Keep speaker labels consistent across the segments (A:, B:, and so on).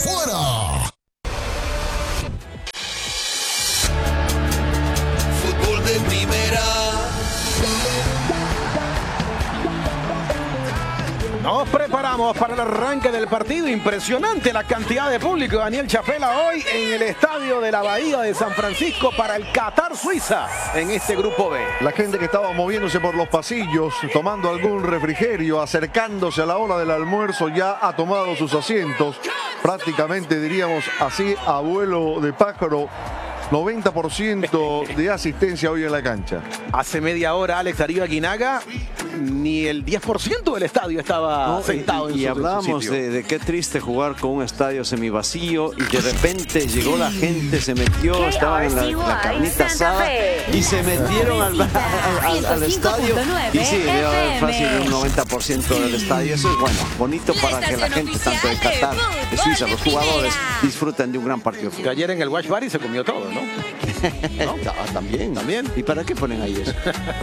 A: afuera.
B: Fútbol de primera.
C: Nos preparamos para el arranque del partido. Impresionante la cantidad de público. Daniel Chapela hoy en el estadio de la Bahía de San Francisco para el Qatar-Suiza en este grupo B.
D: La gente que estaba moviéndose por los pasillos, tomando algún refrigerio, acercándose a la hora del almuerzo, ya ha tomado sus asientos. Prácticamente diríamos así, abuelo de pájaro. 90% de asistencia hoy en la cancha.
C: Hace media hora Alex Darío Aguinaga, ni el 10% del estadio estaba sentado en su
E: hablábamos
C: sitio.
E: de qué triste jugar con un estadio semivacío y de repente llegó la gente, se metió, estaban en la carnita asada y se metieron al estadio. Y sí, debe haber fácil un 90% del estadio. Eso es bueno, bonito para que la gente, tanto de Qatar, de Suiza, los jugadores, disfruten de un gran partido de
C: Que
E: fútbol.
C: ayer en el Wash Bar y se comió todo, ¿no?
E: También. ¿Y para qué ponen ahí eso?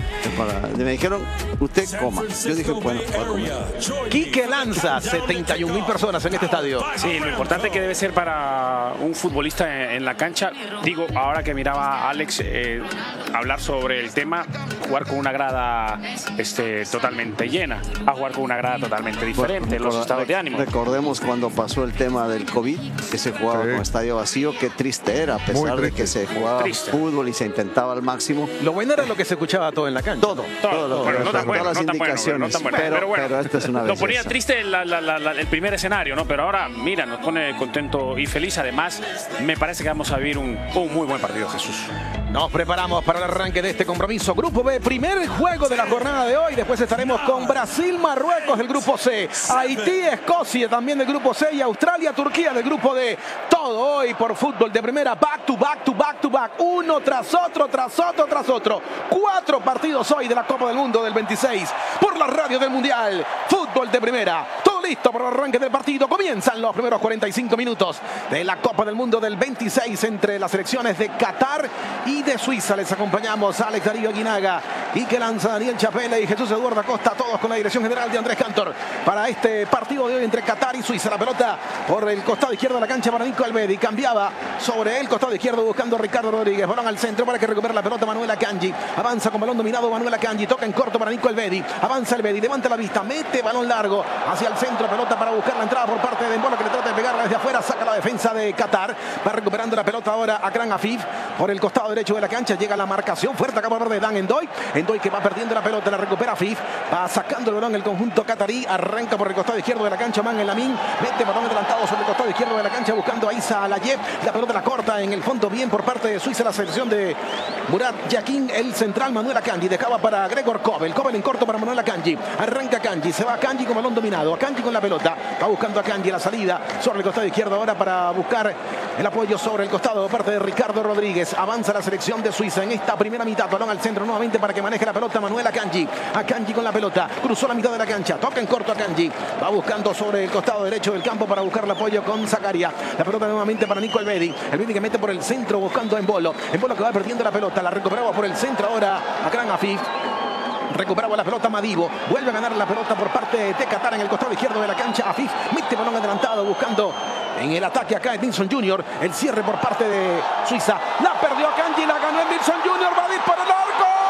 E: Me dijeron, usted coma. Yo dije, bueno, voy a comer.
C: Quique Lanza, 71.000 personas en este estadio.
F: Sí, lo importante que debe ser para un futbolista en la cancha, digo, ahora que miraba a Alex hablar sobre el tema, jugar con una grada totalmente llena, a jugar con una grada totalmente diferente, los estados de ánimo.
E: Recordemos cuando pasó el tema del COVID, que se jugaba con estadio vacío, qué triste era, a pesar de que se jugaba fútbol y se intentaba al máximo.
C: Lo bueno era lo que se escuchaba todo en la cancha.
E: Todo.
F: Bueno, no tan bueno,
E: todas las indicaciones.
F: Pero bueno,
E: pero esta es una
F: lo
E: belleza.
F: ponía triste el primer escenario, ¿no? Pero ahora, mira, nos pone contento y feliz. Además, me parece que vamos a vivir un muy buen partido, Jesús.
C: Nos preparamos para el arranque de este compromiso. Grupo B, primer juego de la jornada de hoy. Después estaremos con Brasil, Marruecos del grupo C, Haití, Escocia también del grupo C y Australia, Turquía del grupo D. Todo hoy por fútbol de primera, back to back to back to back. Uno tras otro, tras otro, tras otro. 4 partidos hoy de la Copa del Mundo del 26 por la radio del Mundial. Fútbol de primera. Todo listo para el arranque del partido. Comienzan los primeros 45 minutos de la Copa del Mundo del 26 entre las selecciones de Qatar y de Suiza. Les acompañamos a Alex Darío Aguinaga, Quique Lanza, Daniel Chapela y Jesús Eduardo Acosta, todos con la dirección general de Andrés Cantor para este partido de hoy entre Qatar y Suiza. La pelota por el costado izquierdo de la cancha para Nico Alvedi, cambiaba sobre el costado izquierdo buscando a Ricardo Rodríguez, balón al centro para que recupere la pelota Manuel Akanji, avanza con balón dominado Manuel Akanji, toca en corto para Nico Alvedi, avanza Alvedi, levanta la vista, mete balón largo hacia el centro, pelota para buscar la entrada por parte de Dembolo que le trata de pegarla desde afuera, saca la defensa de Qatar, va recuperando la pelota ahora Akram Afif por el costado derecho de la cancha, llega la marcación fuerte acá por de Dan Endoy que va perdiendo la pelota, la recupera Afif, va sacando el balón el conjunto catarí, arranca por el costado izquierdo de la cancha Man Elamin, mete balón adelantado sobre el costado izquierdo de la cancha buscando a Isa Alayev, la pelota la corta en el fondo bien por parte de Suiza, la selección de Murat Yakin, el central Manuel Akanji, dejaba para Gregor Kobel en corto para Manuel Akanji, arranca Akanji, se va Akanji con balón dominado, Akanji con la pelota, va buscando Akanji la salida sobre el costado izquierdo ahora para buscar el apoyo sobre el costado por parte de Ricardo Rodríguez, avanza la selección de Suiza en esta primera mitad, balón al centro nuevamente para que maneje la pelota Manuel Akanji, Akanji con la pelota, cruzó la mitad de la cancha, toca en corto Akanji, va buscando sobre el costado derecho del campo para buscar el apoyo con Zakaria, la pelota nuevamente para Nico Alvedi que mete por el centro buscando a Embolo que va perdiendo la pelota, la recuperaba por el centro ahora Akram Afif. Recuperaba la pelota Madibo, vuelve a ganar la pelota por parte de Qatar en el costado izquierdo de la cancha. Afif mete balón adelantado buscando en el ataque acá Edinson Junior, el cierre por parte de Suiza, la perdió Akanji, la ganó Edinson Junior, va a disparar el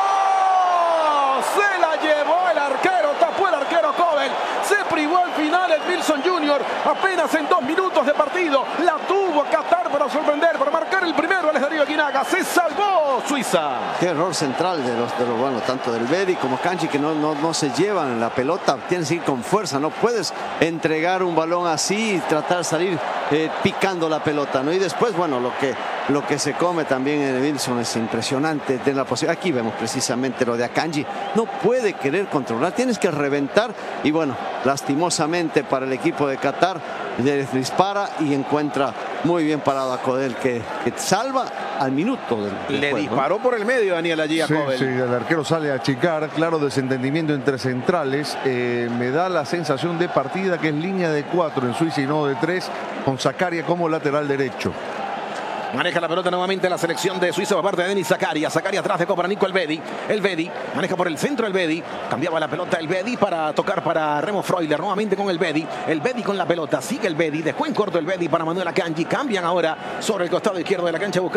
C: arco, se la llevó el arquero, tapó el arquero Kobel, se privó al final Edinson Junior, apenas en 2 minutos de partido, la tuvo Qatar para sorprender, para marcar el primero Alex Darío Aguinaga, se salvó Suiza.
E: Qué error central de los bueno, tanto del Bedi como Kanji, que no se llevan la pelota, tienes que ir con fuerza, no puedes entregar un balón así y tratar de salir picando la pelota, ¿no? Y después, bueno, lo que se come también en Wilson es impresionante. Aquí vemos precisamente lo de Akanji, no puede querer controlar, tienes que reventar y bueno, lastimosamente para el equipo de Qatar, le dispara y encuentra muy bien parado a Kobel que salva al minuto del
C: Le
E: juego,
C: disparó por el medio Daniel allí a Kobel.
D: Sí, el arquero sale a achicar, claro, desentendimiento entre centrales. Me da la sensación de partida que es línea de 4 en Suiza y no de 3, con Zakaria como lateral derecho.
C: Maneja la pelota nuevamente la selección de Suiza por parte de Denis Zakaria. Zakaria atrás dejó para Nico Elvedi. Elvedi maneja por el centro Elvedi. Cambiaba la pelota Elvedi para tocar para Remo Freuler. Nuevamente con Elvedi. Elvedi con la pelota. Sigue Elvedi. Dejó en corto Elvedi para Manuel Akanji. Cambian ahora sobre el costado izquierdo de la cancha buscando